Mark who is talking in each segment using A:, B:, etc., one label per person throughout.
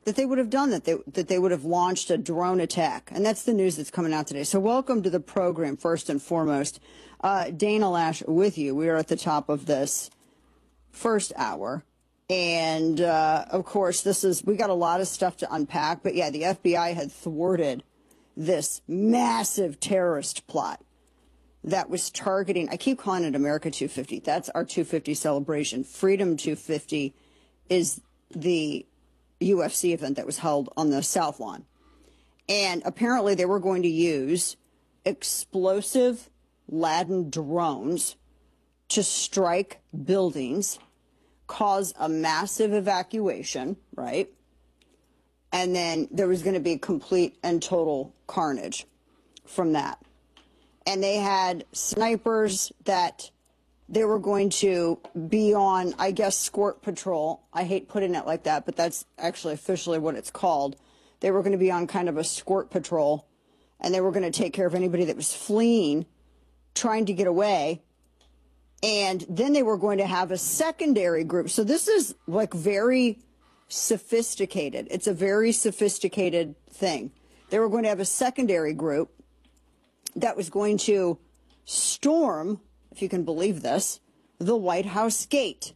A: that they would have done that they would have launched a drone attack. And that's the news that's coming out today. So welcome to the program, first and foremost. Dana Loesch with you. We are at the top of this first hour. And, of course, we got a lot of stuff to unpack. But, yeah, the FBI had thwarted this massive terrorist plot that was targeting, I keep calling it America 250. That's our 250 celebration. Freedom 250 is the UFC event that was held on the South Lawn. And apparently they were going to use explosive laden drones to strike buildings, cause a massive evacuation, right? And then there was going to be complete and total carnage from that. And they had snipers that they were going to be on, I guess, escort patrol. I hate putting it like that, but that's actually officially what it's called. They were going to be on kind of a escort patrol, and they were going to take care of anybody that was fleeing, trying to get away. And then they were going to have a secondary group. So this is like very sophisticated. It's a very sophisticated thing. They were going to have a secondary group that was going to storm, if you can believe this, the White House gate.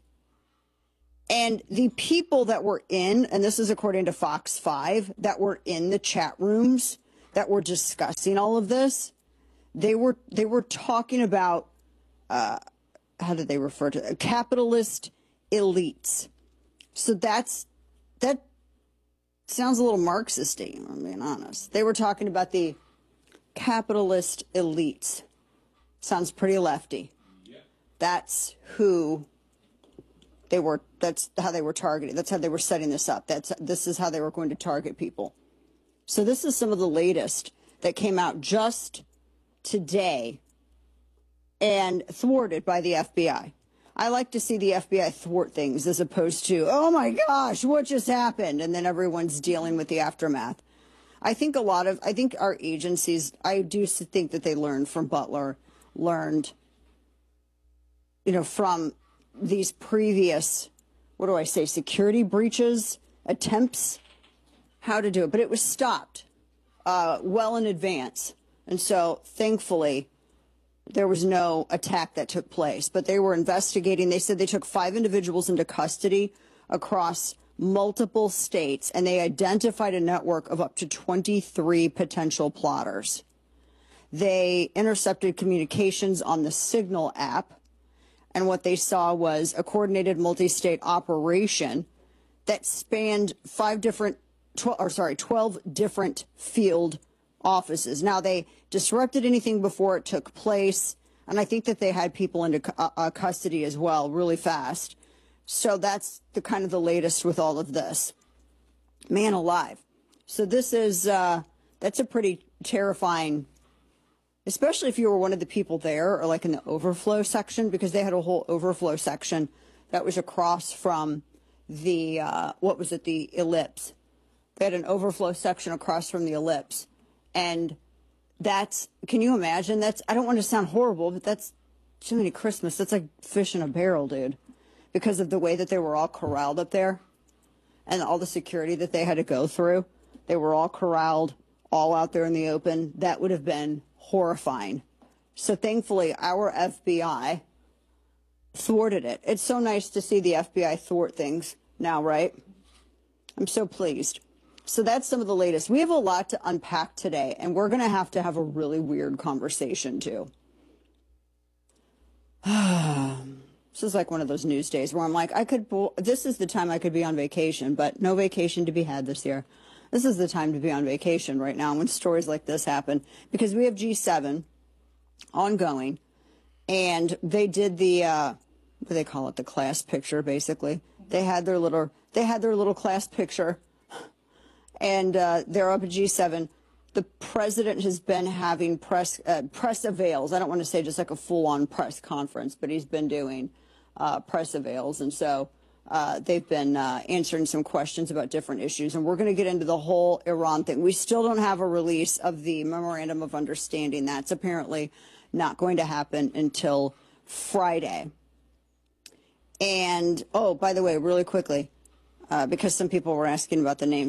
A: And the people that were in, and this is according to Fox 5, that were in the chat rooms that were discussing all of this, they were talking about, how did they refer to it? Capitalist elites. So that sounds a little Marxist-y, I'm being honest. They were talking about the capitalist elites. Sounds pretty lefty. Yeah. That's who they were. That's how they were targeting. That's how they were setting this up. This is how they were going to target people. So this is some of the latest that came out just today and thwarted by the FBI. I like to see the FBI thwart things as opposed to, oh my gosh, what just happened? And then everyone's dealing with the aftermath. I think our agencies, I do think that they learned from Butler, learned, from these previous, security breaches, attempts, how to do it. But it was stopped well in advance. And so, thankfully, there was no attack that took place. But they were investigating. They said they took 5 individuals into custody across multiple states, and they identified a network of up to 23 potential plotters. They intercepted communications on the Signal app, and what they saw was a coordinated multi-state operation that spanned 12 different field offices. Now, they disrupted anything before it took place, and I think that they had people into custody as well really fast. So that's the latest with all of this. Man alive. So this is, that's a pretty terrifying, especially if you were one of the people there or like in the overflow section, because they had a whole overflow section that was across from the, the ellipse. They had an overflow section across from the ellipse. And can you imagine? I don't want to sound horrible, but that's too many Christmas. That's like fish in a barrel, dude. Because of the way that they were all corralled up there and all the security that they had to go through. They were all corralled, all out there in the open. That would have been horrifying. So thankfully, our FBI thwarted it. It's so nice to see the FBI thwart things now, right? I'm so pleased. So that's some of the latest. We have a lot to unpack today, and we're going to have a really weird conversation, too. This is like one of those news days where I'm like, this is the time I could be on vacation, but no vacation to be had this year. This is the time to be on vacation right now when stories like this happen, because we have G7 ongoing, and they did the, what do they call it? The class picture, basically. They had their little class picture, and they're up at G7. The president has been having press avails. I don't want to say just like a full-on press conference, but he's been doing press avails. And so they've been answering some questions about different issues. And we're going to get into the whole Iran thing. We still don't have a release of the Memorandum of Understanding. That's apparently not going to happen until Friday. And, oh, by the way, really quickly, because some people were asking about the name